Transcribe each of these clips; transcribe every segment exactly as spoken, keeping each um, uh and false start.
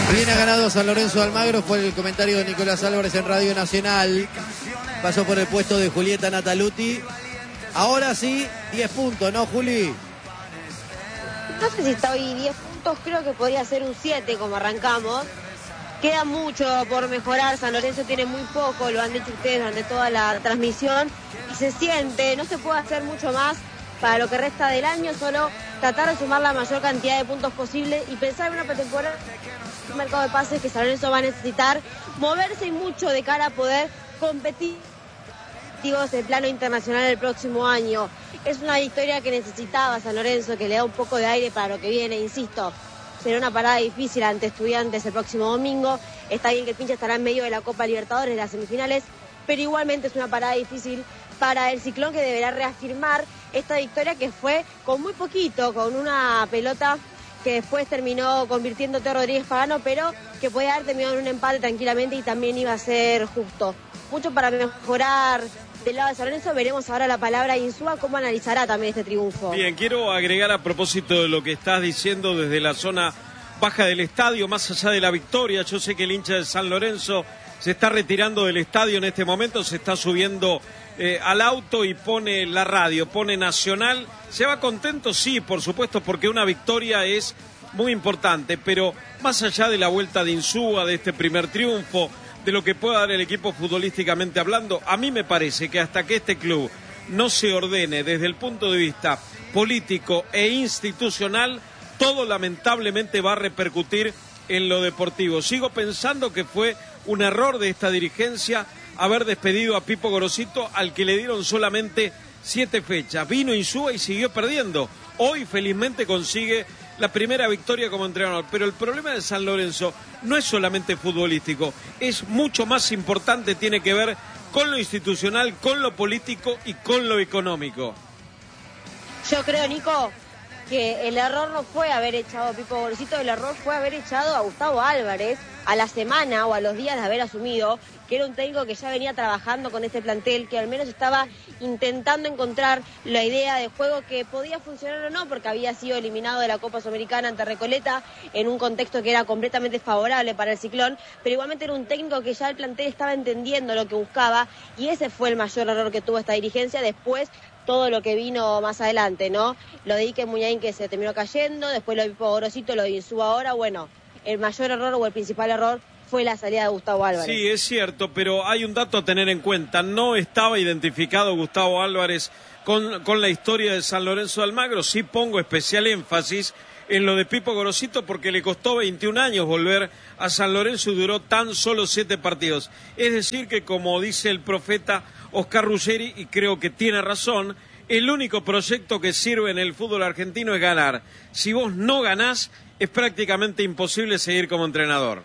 Bien ha ganado San Lorenzo de Almagro, fue el comentario de Nicolás Álvarez en Radio Nacional. Pasó por el puesto de Julieta Nataluti. Ahora sí, diez puntos, ¿no, Juli? No sé si está hoy diez puntos, creo que podría ser un siete como arrancamos. Queda mucho por mejorar, San Lorenzo tiene muy poco, lo han dicho ustedes durante toda la transmisión, y se siente, no se puede hacer mucho más para lo que resta del año, solo tratar de sumar la mayor cantidad de puntos posible y pensar en una pretemporada, un mercado de pases que San Lorenzo va a necesitar moverse y mucho de cara a poder competir en el plano internacional el próximo año. Es una victoria que necesitaba San Lorenzo, que le da un poco de aire para lo que viene, insisto. Será una parada difícil ante Estudiantes el próximo domingo. Está bien que el pinche estará en medio de la Copa Libertadores, de las semifinales, pero igualmente es una parada difícil para el Ciclón, que deberá reafirmar esta victoria que fue con muy poquito, con una pelota que después terminó convirtiendo Teo Rodríguez Pagano, pero que puede haber terminado en un empate tranquilamente y también iba a ser justo. Mucho para mejorar del lado de San Lorenzo. Veremos ahora la palabra de Insúa, cómo analizará también este triunfo. Bien, quiero agregar a propósito de lo que estás diciendo desde la zona baja del estadio, más allá de la victoria. Yo sé que el hincha de San Lorenzo se está retirando del estadio en este momento, se está subiendo eh, al auto y pone la radio, pone Nacional. ¿Se va contento? Sí, por supuesto, porque una victoria es muy importante, pero más allá de la vuelta de Insúa, de este primer triunfo, de lo que pueda dar el equipo futbolísticamente hablando, a mí me parece que hasta que este club no se ordene desde el punto de vista político e institucional, todo lamentablemente va a repercutir en lo deportivo. Sigo pensando que fue un error de esta dirigencia haber despedido a Pipo Gorosito, al que le dieron solamente siete fechas. Vino Insúa y siguió perdiendo. Hoy felizmente consigue la primera victoria como entrenador, pero el problema de San Lorenzo no es solamente futbolístico, es mucho más importante, tiene que ver con lo institucional, con lo político y con lo económico. Yo creo, Nico, que el error no fue haber echado a Pipo Gorosito, el error fue haber echado a Gustavo Álvarez a la semana o a los días de haber asumido, que era un técnico que ya venía trabajando con este plantel, que al menos estaba intentando encontrar la idea de juego que podía funcionar o no, porque había sido eliminado de la Copa Sudamericana ante Recoleta en un contexto que era completamente favorable para el Ciclón, pero igualmente era un técnico que ya el plantel estaba entendiendo lo que buscaba, y ese fue el mayor error que tuvo esta dirigencia. Después todo lo que vino más adelante, ¿no? Lo de Ike Muñain, que se terminó cayendo, después lo de Pipo Gorosito, lo de Insúa ahora. Bueno, el mayor error o el principal error fue la salida de Gustavo Álvarez. Sí, es cierto, pero hay un dato a tener en cuenta. No estaba identificado Gustavo Álvarez con, con la historia de San Lorenzo de Almagro. Sí pongo especial énfasis en lo de Pipo Gorosito porque le costó veintiún años volver a San Lorenzo y duró tan solo siete partidos. Es decir que, como dice el profeta Oscar Ruggeri, y creo que tiene razón, el único proyecto que sirve en el fútbol argentino es ganar. Si vos no ganás, es prácticamente imposible seguir como entrenador.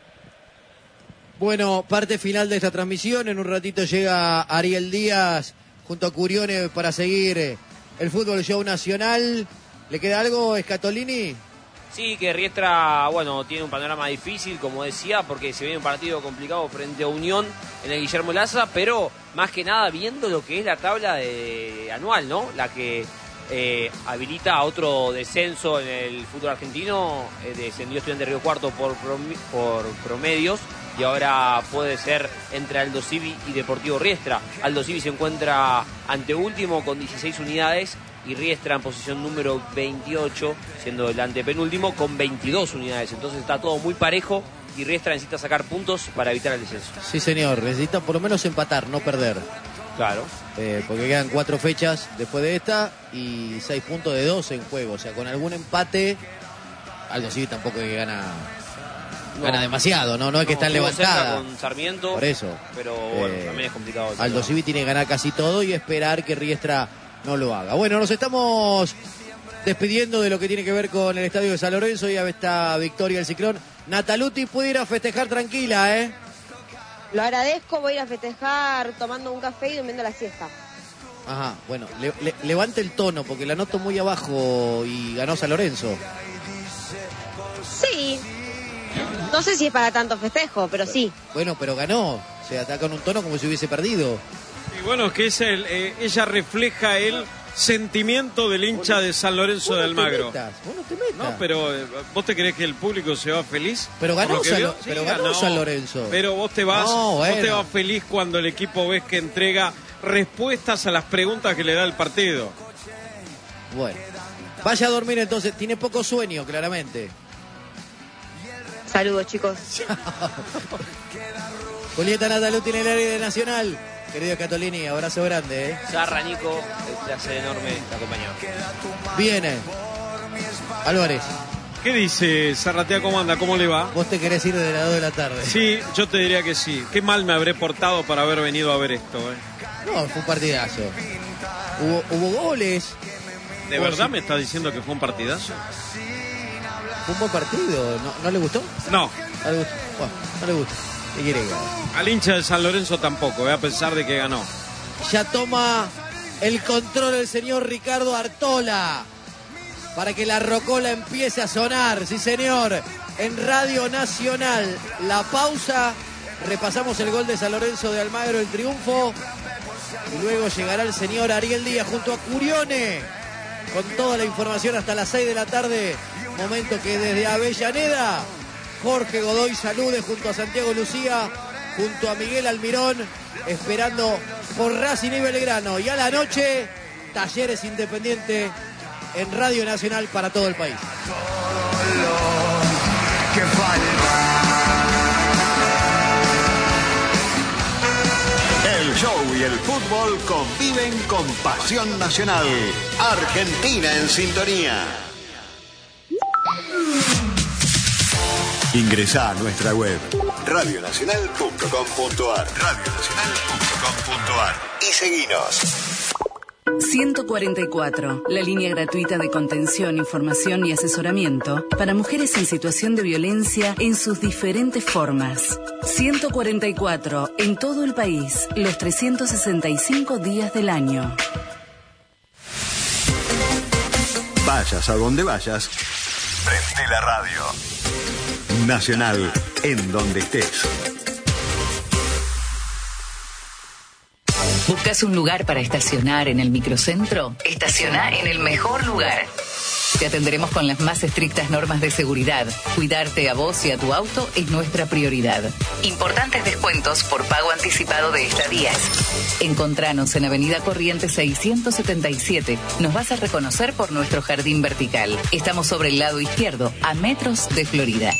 Bueno, parte final de esta transmisión. En un ratito llega Ariel Díaz junto a Curione para seguir el Fútbol Show Nacional. ¿Le queda algo, Scatolini? Sí, que Riestra, bueno, tiene un panorama difícil, como decía, porque se viene un partido complicado frente a Unión en el Guillermo Laza, pero más que nada viendo lo que es la tabla de anual, ¿no? La que eh, habilita a otro descenso en el fútbol argentino. Eh, descendió Estudiantes de Río Cuarto por, prom- por promedios y ahora puede ser entre Aldo Civi y Deportivo Riestra. Aldo Civi se encuentra anteúltimo con dieciséis unidades y Riestra en posición número veintiocho, siendo el antepenúltimo con veintidós unidades. Entonces está todo muy parejo y Riestra necesita sacar puntos para evitar el descenso. Sí, señor, necesita por lo menos empatar, no perder. Claro. Eh, porque quedan cuatro fechas después de esta y seis puntos de doce en juego. O sea, con algún empate, Aldo Civi tampoco es que gana... No, gana demasiado, ¿no? No es que no, está levantada. Con Sarmiento, por eso. Pero bueno, eh, también es complicado. Aldo Civi tiene que ganar casi todo y esperar que Riestra no lo haga. Bueno, nos estamos despidiendo de lo que tiene que ver con el estadio de San Lorenzo y a esta victoria del Ciclón. Nataluti puede ir a festejar tranquila, ¿eh? Lo agradezco, voy a ir a festejar tomando un café y durmiendo la siesta. Ajá, bueno, le, le, levante el tono porque la noto muy abajo y ganó San Lorenzo. Sí. No sé si es para tanto festejo, pero sí. Bueno, pero ganó. O sea, está con un tono como si hubiese perdido. Y bueno, es que es el, eh, ella refleja él sentimiento del hincha de San Lorenzo de Almagro. Vos no te metas, vos no te metas. No, pero eh, ¿vos te crees que el público se va feliz? Pero ganó, por lo que San, vio? Lo- Sí, pero ganó ganó. San Lorenzo. Pero vos te vas, No, vos te bueno. vas feliz cuando el equipo ves que entrega respuestas a las preguntas que le da el partido. Bueno, vaya a dormir entonces. Tiene poco sueño, claramente. Saludos, chicos. Julieta Nataluti en el área de Nacional. Querido Catolini, abrazo grande, ¿eh? Zarra, Nico, un placer enorme te acompañado. Viene. Álvarez, ¿Qué dice Zarratea? ¿Cómo anda? ¿Cómo le va? vos te querés ir desde las dos de la tarde. Sí, yo te diría que sí. Qué mal me habré portado para haber venido a ver esto, ¿eh? No, fue un partidazo. Hubo, hubo goles. ¿De Hubo- verdad me está diciendo que fue un partidazo? Fue un buen partido. ¿No, ¿no le gustó? No, No le gustó. Bueno, no le gusta. ¿Qué quiere que haga? al hincha de San Lorenzo tampoco, ¿eh? A pesar de que ganó. Ya toma el control el señor Ricardo Artola para que la rocola empiece a sonar. Sí, señor. En Radio Nacional, la pausa. Repasamos el gol de San Lorenzo de Almagro, el triunfo. Y luego llegará el señor Ariel Díaz junto a Curione con toda la información hasta las seis de la tarde. Momento que desde Avellaneda Jorge Godoy salude junto a Santiago Lucía, junto a Miguel Almirón, esperando por Racing y Belgrano. Y a la noche, Talleres Independiente en Radio Nacional para todo el país. El show y el fútbol conviven con pasión nacional. Argentina en sintonía. Ingresá a nuestra web radio nacional punto com punto ar radio nacional punto com punto ar y seguinos. ciento cuarenta y cuatro, la línea gratuita de contención, información y asesoramiento para mujeres en situación de violencia en sus diferentes formas. ciento cuarenta y cuatro, en todo el país, los trescientos sesenta y cinco días del año. Vayas a donde vayas, prende la radio. Nacional, en donde estés. ¿Buscas un lugar para estacionar en el microcentro? Estaciona en el mejor lugar. Te atenderemos con las más estrictas normas de seguridad. Cuidarte a vos y a tu auto es nuestra prioridad. Importantes descuentos por pago anticipado de estadías. Encontranos en Avenida Corrientes seiscientos setenta y siete. Nos vas a reconocer por nuestro jardín vertical. Estamos sobre el lado izquierdo, a metros de Florida.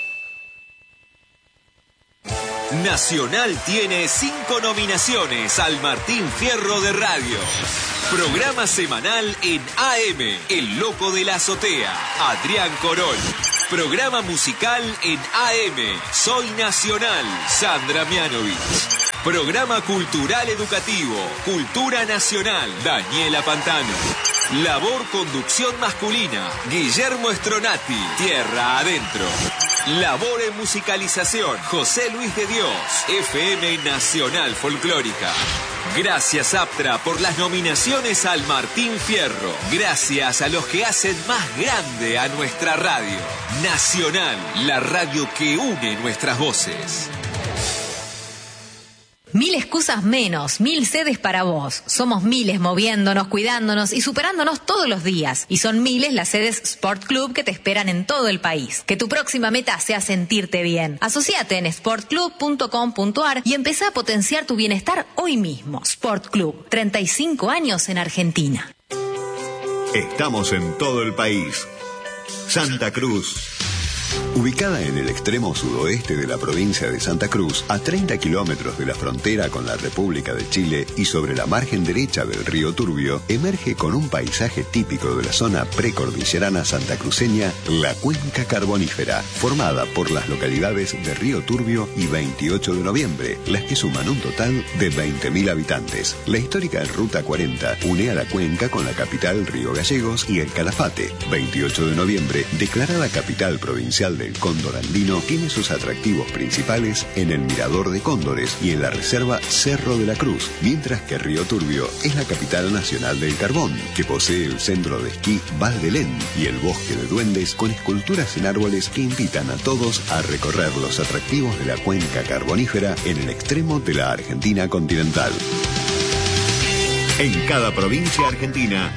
Nacional tiene cinco nominaciones al Martín Fierro de Radio. Programa semanal en A M, El Loco de la Azotea, Adrián Corol. Programa musical en A M, Soy Nacional, Sandra Mianovich. Programa cultural educativo, Cultura Nacional, Daniela Pantano. Labor conducción masculina, Guillermo Stronati, Tierra Adentro. Labor en musicalización, José Luis de Dios, F M Nacional Folclórica. Gracias Aptra por las nominaciones al Martín Fierro. Gracias a los que hacen más grande a nuestra radio. Nacional, la radio que une nuestras voces. Mil excusas menos, mil sedes para vos. Somos miles moviéndonos, cuidándonos y superándonos todos los días. Y son miles las sedes Sport Club que te esperan en todo el país. Que tu próxima meta sea sentirte bien. Asociate en sport club punto com punto ar y empezá a potenciar tu bienestar hoy mismo. Sport Club, treinta y cinco años en Argentina. Estamos en todo el país. Santa Cruz. Ubicada en el extremo sudoeste de la provincia de Santa Cruz, a treinta kilómetros de la frontera con la República de Chile y sobre la margen derecha del río Turbio, emerge con un paisaje típico de la zona precordillerana santacruceña, la Cuenca Carbonífera, formada por las localidades de Río Turbio y veintiocho de noviembre, las que suman un total de veinte mil habitantes. La histórica Ruta cuarenta une a la cuenca con la capital Río Gallegos y el Calafate. veintiocho de noviembre, declarada capital provincial del Cóndor Andino, tiene sus atractivos principales en el Mirador de Cóndores y en la reserva Cerro de la Cruz, mientras que Río Turbio es la capital nacional del carbón, que posee el centro de esquí Val de Lén y el bosque de duendes con esculturas en árboles que invitan a todos a recorrer los atractivos de la cuenca carbonífera en el extremo de la Argentina continental. En cada provincia argentina.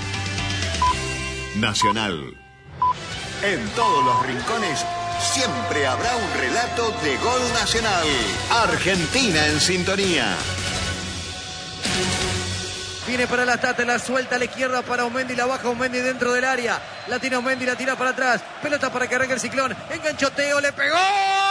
Nacional. En todos los rincones siempre habrá un relato de gol nacional. Argentina en sintonía. Viene para la Tata, la suelta a la izquierda para Aumendi, la baja Aumendi dentro del área. La tiene Aumendi, la tira para atrás. Pelota para que arranque el Ciclón. Enganchoteo, le pegó.